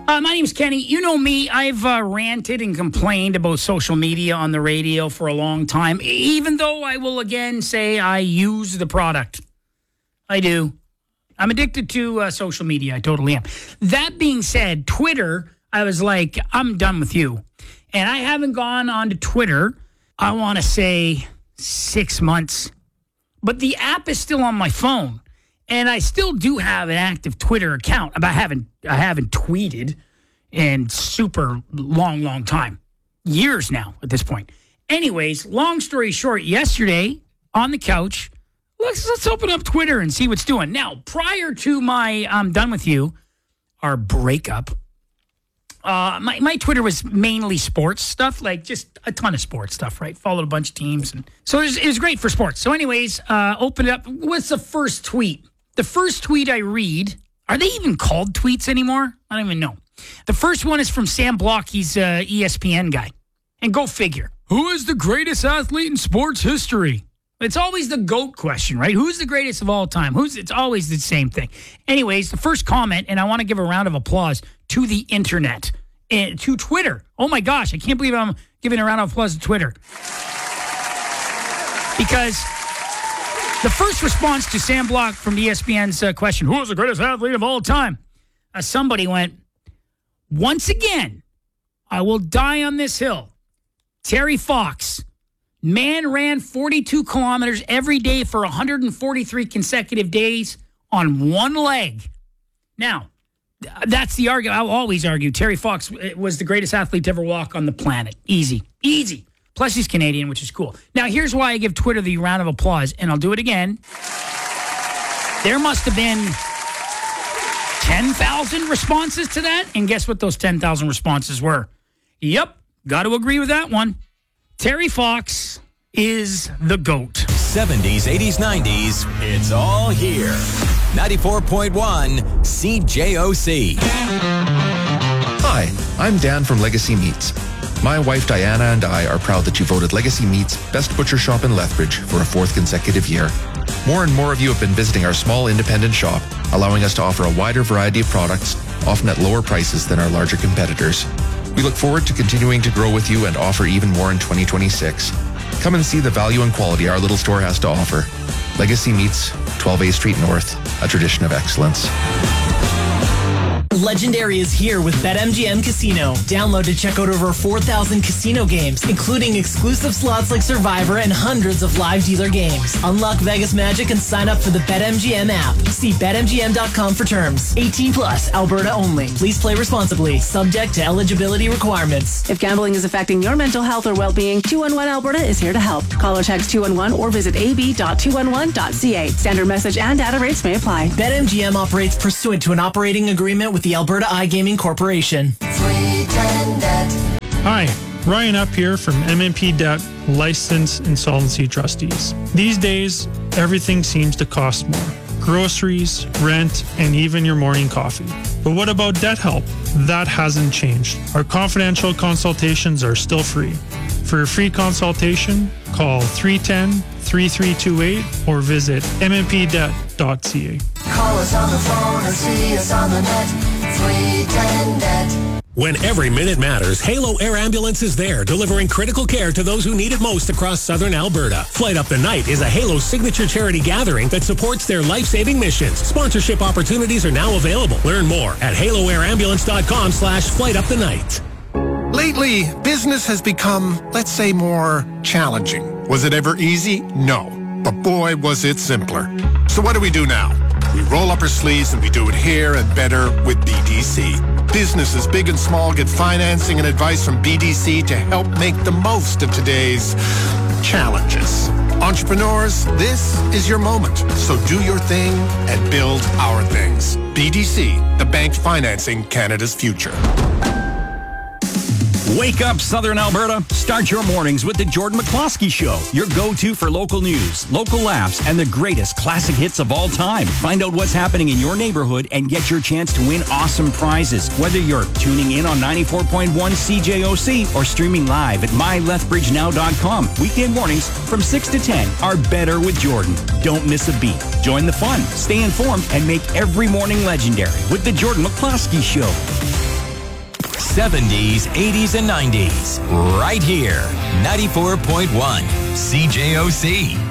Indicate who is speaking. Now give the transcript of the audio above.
Speaker 1: My name's Kenny. You know me. I've ranted and complained about social media on the radio for a long time, even though I will again say I use the product. I do. I'm addicted to social media. I totally am. That being said, Twitter, I was like, I'm done with you. And I haven't gone on to Twitter, I want to say 6 months. But the app is still on my phone. And I still do have an active Twitter account. I haven't tweeted in super long time. Years now at this point. Anyways, long story short, yesterday on the couch, let's open up Twitter and see what's doing. Now, prior to my I'm done with you, our breakup, my Twitter was mainly sports stuff, like just a ton of sports stuff, right? Followed a bunch of teams. And so it was great for sports. So anyways, open it up. What's the first tweet? The first tweet I read, are they even called tweets anymore? I don't even know. The first one is from Sam Block. He's an ESPN guy. And go figure. Who is the greatest athlete in sports history? It's always the GOAT question, right? Who's the greatest of all time? It's always the same thing. Anyways, the first comment, and I want to give a round of applause to the internet, and to Twitter. Oh my gosh, I can't believe I'm giving a round of applause to Twitter. Because the first response to Sam Block from ESPN's question, who is the greatest athlete of all time? Somebody went, once again, I will die on this hill. Terry Fox, man ran 42 kilometers every day for 143 consecutive days on one leg. Now, that's the argument. I'll always argue Terry Fox was the greatest athlete to ever walk on the planet. Easy. Plus, he's Canadian, which is cool. Now, here's why I give Twitter the round of applause, and I'll do it again. There must have been 10,000 responses to that, and guess what those 10,000 responses were? Yep, got to agree with that one. Terry Fox is the GOAT.
Speaker 2: 70s, 80s, 90s, it's all here. 94.1 CJOC.
Speaker 3: Hi, I'm Dan from Legacy Meats. My wife Diana and I are proud that you voted Legacy Meats Best Butcher Shop in Lethbridge for a fourth consecutive year. More and more of you have been visiting our small independent shop, allowing us to offer a wider variety of products, often at lower prices than our larger competitors. We look forward to continuing to grow with you and offer even more in 2026. Come and see the value and quality our little store has to offer. Legacy Meats, 12A Street North, a tradition of excellence.
Speaker 4: Legendary is here with BetMGM Casino. Download to check out over 4,000 casino games, including exclusive slots like Survivor and hundreds of live dealer games. Unlock Vegas magic and sign up for the BetMGM app. See BetMGM.com for terms. 18 plus, Alberta only. Please play responsibly. Subject to eligibility requirements.
Speaker 5: If gambling is affecting your mental health or well-being, 211 Alberta is here to help. Call or text 211 or visit ab.211.ca. Standard message and data rates may apply.
Speaker 4: BetMGM operates pursuant to an operating agreement with the Alberta iGaming Corporation.
Speaker 6: Hi, Ryan Up here from MNP Debt, licensed insolvency trustees. These days, everything seems to cost more. Groceries, rent, and even your morning coffee. But what about debt help? That hasn't changed. Our confidential consultations are still free. For a free consultation, call 310-3328 or visit mnpdebt.ca.
Speaker 7: Call us on the phone or see us on the net. 310-NET.
Speaker 8: When every minute matters, Halo Air Ambulance is there, delivering critical care to those who need it most across southern Alberta. Flight Up the Night is a Halo signature charity gathering that supports their life-saving missions. Sponsorship opportunities are now available. Learn more at haloairambulance.com/flightupthenight.
Speaker 9: Lately, business has become, let's say, more challenging. Was it ever easy? No. But boy, was it simpler. So what do we do now? We roll up our sleeves and we do it here and better with BDC. Businesses big and small get financing and advice from BDC to help make the most of today's challenges. Entrepreneurs, this is your moment. So do your thing and build our things. BDC, the bank financing Canada's future.
Speaker 10: Wake up, Southern Alberta. Start your mornings with the Jordan McCloskey Show, your go-to for local news, local laughs, and the greatest classic hits of all time. Find out what's happening in your neighborhood and get your chance to win awesome prizes. Whether you're tuning in on 94.1 CJOC or streaming live at mylethbridgenow.com. Weekday mornings from 6 to 10 are better with Jordan. Don't miss a beat. Join the fun, stay informed, and make every morning legendary with the Jordan McCloskey Show.
Speaker 2: 70s, 80s, and 90s. Right here. 94.1 CJOC.